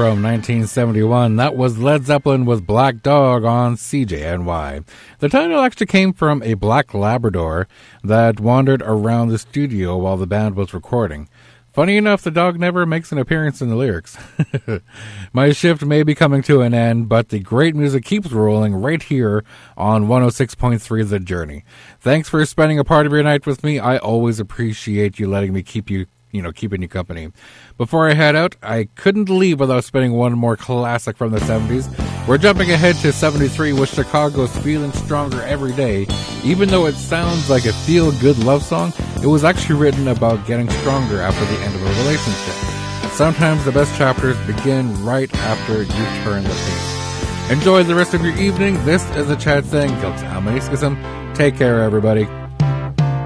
from 1971. That was Led Zeppelin with Black Dog on CJNY. The title actually came from a black Labrador that wandered around the studio while the band was recording. Funny enough, the dog never makes an appearance in the lyrics. My shift may be coming to an end, but the great music keeps rolling right here on 106.3 The Journey. Thanks for spending a part of your night with me. I always appreciate you letting me keeping you company. Before I head out, I couldn't leave without spinning one more classic from the 70s. We're jumping ahead to 73 with Chicago's Feeling Stronger Every Day. Even though it sounds like a feel-good love song, it was actually written about getting stronger after the end of a relationship. Sometimes the best chapters begin right after you turn the page. Enjoy the rest of your evening. This is the Chad saying, Take care, everybody.